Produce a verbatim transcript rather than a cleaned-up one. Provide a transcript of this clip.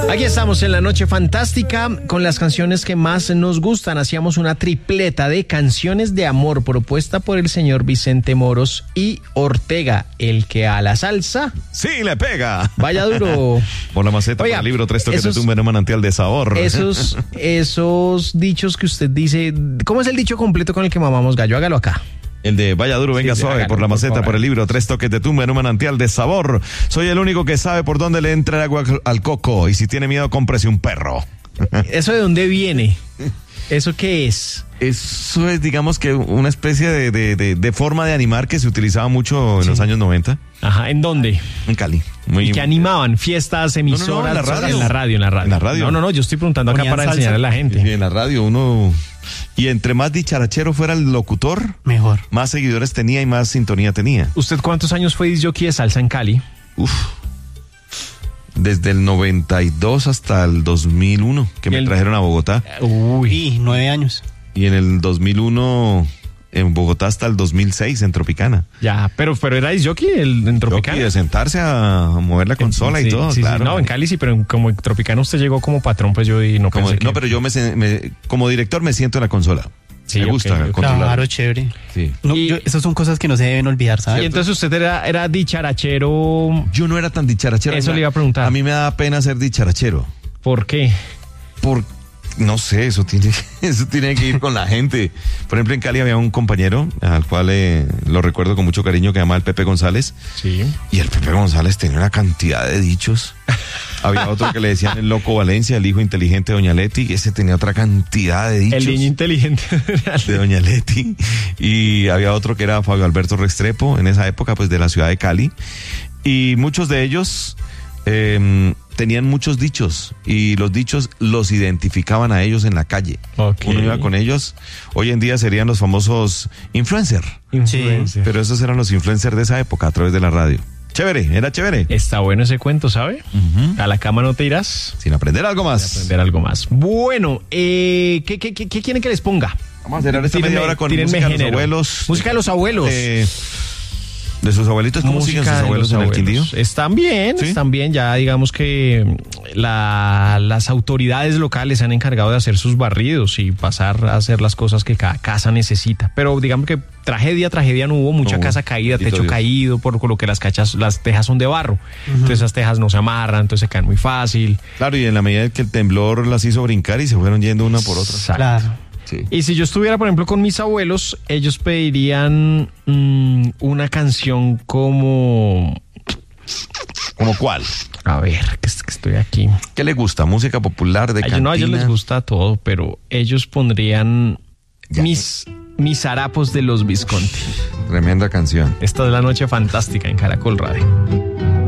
Aquí estamos en la noche fantástica con las canciones que más nos gustan. Hacíamos una tripleta de canciones de amor propuesta por el señor Vicente Moros y Ortega, el que a la salsa sí le pega. Vaya duro. Por la maceta, Oiga, por el libro Tres toques esos, de tumba en un manantial de sabor. Esos, esos dichos que usted dice, ¿cómo es el dicho completo con el que mamamos gallo? Hágalo acá. El de vaya duro, venga sí, suave, hágalo, por la maceta, por, por el libro Tres toques de tumba en un manantial de sabor. Soy el único que sabe por dónde le entra el agua al coco. Y si tiene miedo, cómprese un perro. ¿Eso de dónde viene? ¿Eso qué es? Eso es, digamos que una especie de, de, de, de forma de animar que se utilizaba mucho en sí. los años noventa. Ajá, ¿en dónde? En Cali. Muy ¿Y que animaban? ¿Fiestas, emisoras? No, no, no, en la radio. En la radio, en la radio. En la radio. No, no, no, yo estoy preguntando acá para salsa. Enseñarle a la gente. Sí, en la radio uno... Y entre más dicharachero fuera el locutor, mejor. Más seguidores tenía y más sintonía tenía. ¿Usted cuántos años fue disc-jockey de salsa en Cali? Uf. Desde el noventa y dos hasta el dos mil uno, que me el... trajeron a Bogotá. Uy, nueve años. Y en el dos mil uno... en Bogotá hasta el dos mil seis en Tropicana. Ya, pero pero era disc-jockey el, en Tropicana. Jockey de sentarse a mover la consola sí, y todo, sí, claro. Sí, no, en Cali sí, pero en, como en Tropicana usted llegó como patrón, pues yo y no como, pensé No, que... pero yo me, me como director me siento en la consola. Sí, me gusta okay, controlar. Claro, chévere. Sí. No, y, yo, esas son cosas que no se deben olvidar, ¿sabes? Y entonces usted era, era dicharachero. Yo no era tan dicharachero. Eso le iba a preguntar. A mí me da pena ser dicharachero. ¿Por qué? Por no sé, eso tiene, eso tiene que ir con la gente. Por ejemplo, en Cali había un compañero al cual eh, lo recuerdo con mucho cariño, que se llama el Pepe González. Sí. Y el Pepe González tenía una cantidad de dichos. Había otro que le decían el Loco Valencia, el hijo inteligente de Doña Leti, y ese tenía otra cantidad de dichos. El niño inteligente de Doña Leti. Y había otro que era Fabio Alberto Restrepo, en esa época, pues, de la ciudad de Cali. Y muchos de ellos eh, tenían muchos dichos, y los dichos los identificaban a ellos en la calle. Okay. Uno iba con ellos. Hoy en día serían los famosos influencer. Influencer. Pero esos eran los influencers de esa época, a través de la radio. Chévere, era chévere. Está bueno ese cuento, ¿sabe? Uh-huh. A la cama no te irás sin aprender algo más. Sin aprender algo más. Bueno, eh, ¿qué, qué, qué, qué quieren que les ponga? Vamos a cerrar esta media hora con música de los abuelos. Música de los abuelos. Eh, ¿De sus abuelitos? ¿Cómo siguen sus abuelos en el Quindío? Están bien, ¿sí? Están bien. Ya digamos que la, las autoridades locales se han encargado de hacer sus barridos y pasar a hacer las cosas que cada casa necesita. Pero digamos que tragedia, tragedia no hubo. Mucha no, casa caída, techo Dios. caído, por lo que las cachas, las tejas son de barro. Uh-huh. Entonces esas tejas no se amarran, entonces se caen muy fácil. Claro, y en la medida que el temblor las hizo brincar y se fueron yendo una por otra. Exacto. Claro. Sí. Y si yo estuviera, por ejemplo, con mis abuelos, ellos pedirían mmm, una canción como... ¿Como cuál? A ver, que, que estoy aquí. ¿Qué les gusta? ¿Música popular de cantina? No, a ellos les gusta todo, pero ellos pondrían ya. mis... Mis harapos de los Visconti. Tremenda canción. Esta es la noche fantástica en Caracol Radio.